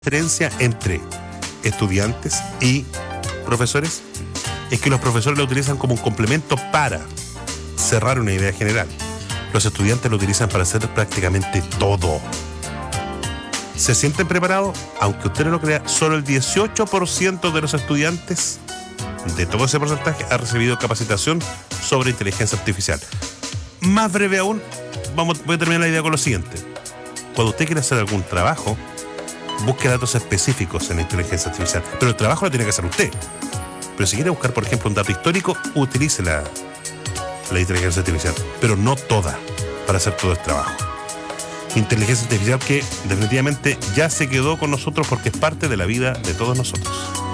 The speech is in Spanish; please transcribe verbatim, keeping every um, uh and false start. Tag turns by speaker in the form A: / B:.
A: diferencia entre estudiantes y profesores es que los profesores lo utilizan como un complemento para cerrar una idea general. Los estudiantes lo utilizan para hacer prácticamente todo. ¿Se sienten preparados? Aunque usted no lo crea, solo el dieciocho por ciento de los estudiantes de todo ese porcentaje ha recibido capacitación sobre inteligencia artificial. Más breve aún, vamos, voy a terminar la idea con lo siguiente. Cuando usted quiere hacer algún trabajo, busque datos específicos en la inteligencia artificial. Pero el trabajo lo tiene que hacer usted. Pero si quiere buscar, por ejemplo, un dato histórico, utilice la, la inteligencia artificial. Pero no toda, para hacer todo el trabajo. Inteligencia artificial que definitivamente ya se quedó con nosotros porque es parte de la vida de todos nosotros.